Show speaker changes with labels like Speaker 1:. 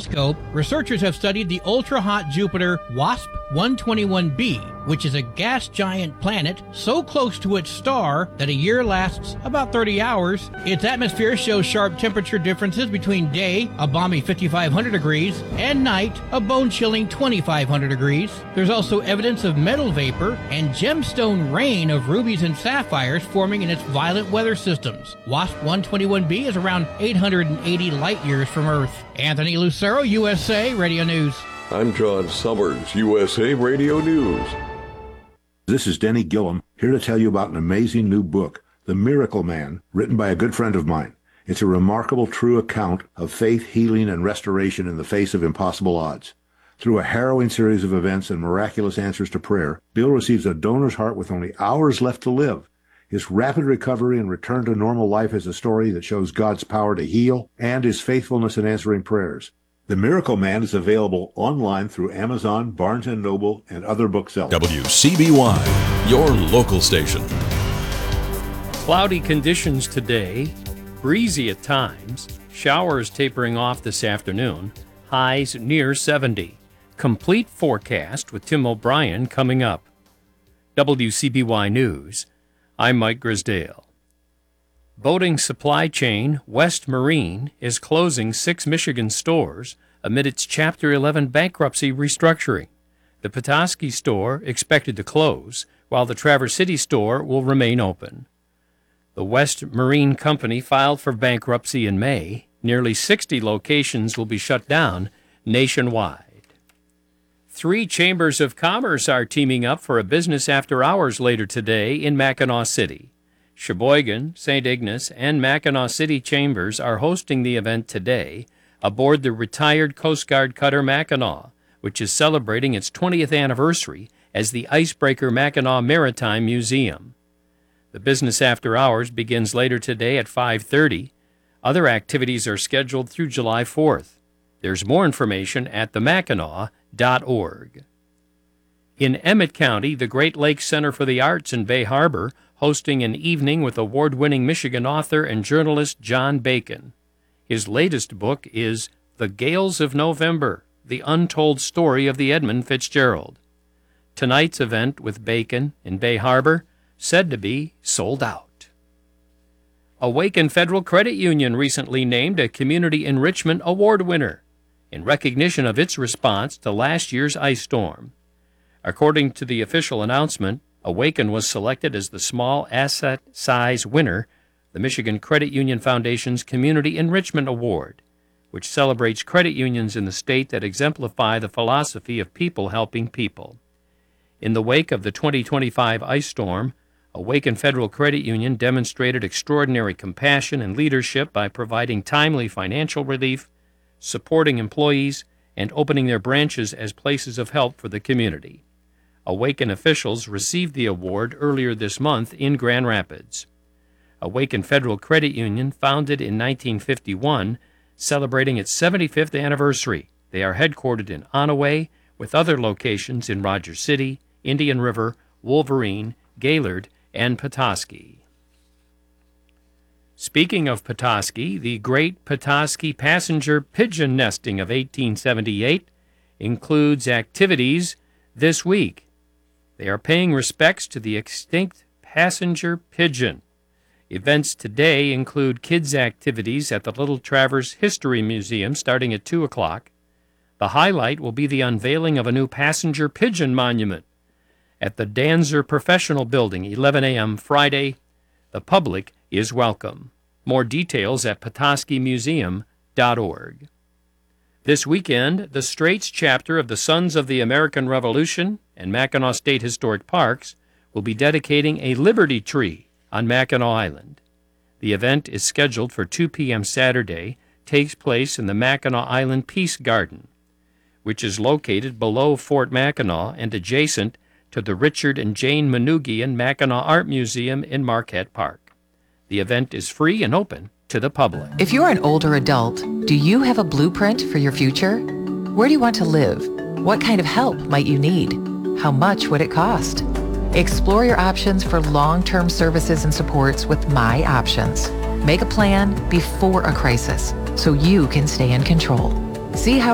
Speaker 1: telescope, researchers have studied the ultra-hot Jupiter WASP 121b, which is a gas giant planet so close to its star that a year lasts about 30 hours. Its atmosphere shows sharp temperature differences between day, a balmy 5,500 degrees, and night, a bone-chilling 2,500 degrees. There's also evidence of metal vapor and gemstone rain of rubies and sapphires forming in its violent weather systems. WASP 121b is around 880 light-years from Earth. Anthony Lucero, USA Radio News.
Speaker 2: I'm John Summers, USA Radio News.
Speaker 3: This is Denny Gillum, here to tell you about an amazing new book, The Miracle Man, written by a good friend of mine. It's a remarkable true account of faith, healing, and restoration in the face of impossible odds. Through a harrowing series of events and miraculous answers to prayer, Bill receives a donor's heart with only hours left to live. His rapid recovery and return to normal life is a story that shows God's power to heal and his faithfulness in answering prayers. The Miracle Man is available online through Amazon, Barnes & Noble, and other booksellers.
Speaker 4: WCBY, your local station.
Speaker 5: Cloudy conditions today, breezy at times, showers tapering off this afternoon, highs near 70. Complete forecast with Tim O'Brien coming up. WCBY News, I'm Mike Grisdale. Boating supply chain West Marine is closing 6 Michigan stores amid its Chapter 11 bankruptcy restructuring. The Petoskey store expected to close, while the Traverse City store will remain open. The West Marine Company filed for bankruptcy in May. Nearly 60 locations will be shut down nationwide. 3 chambers of commerce are teaming up for a business after hours later today in Mackinac City. Sheboygan, St. Ignace, and Mackinac City Chambers are hosting the event today aboard the retired Coast Guard cutter Mackinac, which is celebrating its 20th anniversary as the Icebreaker Mackinac Maritime Museum. The business after hours begins later today at 5:30. Other activities are scheduled through July 4th. There's more information at themackinac.org. In Emmett County, the Great Lakes Center for the Arts in Bay Harbor hosting an evening with award-winning Michigan author and journalist John Bacon. His latest book is The Gales of November, The Untold Story of the Edmund Fitzgerald. Tonight's event with Bacon in Bay Harbor said to be sold out. Awaken Federal Credit Union recently named a Community Enrichment Award winner in recognition of its response to last year's ice storm. According to the official announcement, Awaken was selected as the small asset size winner, the Michigan Credit Union Foundation's Community Enrichment Award, which celebrates credit unions in the state that exemplify the philosophy of people helping people. In the wake of the 2025 ice storm, Awaken Federal Credit Union demonstrated extraordinary compassion and leadership by providing timely financial relief, supporting employees, and opening their branches as places of help for the community. Awaken officials received the award earlier this month in Grand Rapids. Awaken Federal Credit Union, founded in 1951, celebrating its 75th anniversary. They are headquartered in Onaway, with other locations in Rogers City, Indian River, Wolverine, Gaylord, and Petoskey. Speaking of Petoskey, the Great Petoskey Passenger Pigeon Nesting of 1878 includes activities this week. They are paying respects to the extinct passenger pigeon. Events today include kids' activities at the Little Traverse History Museum starting at 2 o'clock. The highlight will be the unveiling of a new passenger pigeon monument at the Danzer Professional Building, 11 a.m. Friday. The public is welcome. More details at petoskeymuseum.org. This weekend, the Straits chapter of the Sons of the American Revolution and Mackinac State Historic Parks will be dedicating a Liberty Tree on Mackinac Island. The event is scheduled for 2 p.m. Saturday, takes place in the Mackinac Island Peace Garden, which is located below Fort Mackinac and adjacent to the Richard and Jane Manoogian Mackinac Art Museum in Marquette Park. The event is free and open to the public.
Speaker 6: If you're an older adult, do you have a blueprint for your future? Where do you want to live? What kind of help might you need? How much would it cost? Explore your options for long-term services and supports with My Options. Make a plan before a crisis so you can stay in control. See how